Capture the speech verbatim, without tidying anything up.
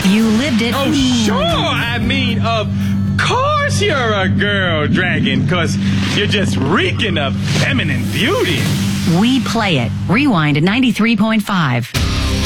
You lived it. Oh, sure. I mean, of course you're a girl dragon, because you're just reeking of feminine beauty. We play it. Rewind at ninety-three point five.